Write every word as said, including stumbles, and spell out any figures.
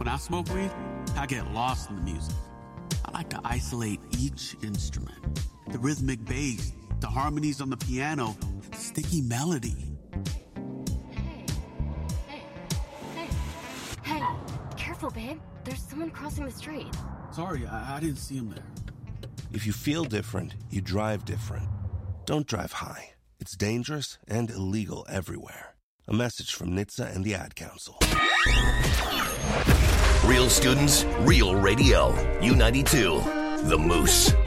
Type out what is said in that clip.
When I smoke weed, I get lost in the music. I like to isolate each instrument. The rhythmic bass, the harmonies on the piano, the sticky melody. Hey, hey, hey, hey, careful, babe. There's someone crossing the street. Sorry, I, I didn't see him there. If you feel different, you drive different. Don't drive high. It's dangerous and illegal everywhere. A message from N H T S A and the Ad Council. Real students, real radio. U ninety-two, The Moose.